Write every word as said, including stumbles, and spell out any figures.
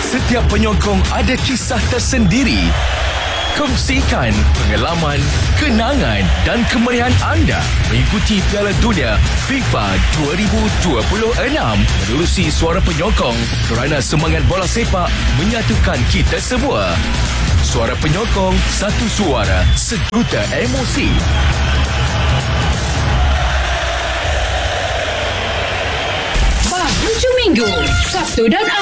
Setiap penyokong ada kisah tersendiri. Kongsikan pengalaman, kenangan dan kemeriahan anda mengikuti Piala Dunia FIFA dua ribu dua puluh enam menerusi Suara Penyokong kerana semangat bola sepak menyatukan kita semua. Suara Penyokong, satu suara, sejuta emosi. Hujung minggu, Sabtu dan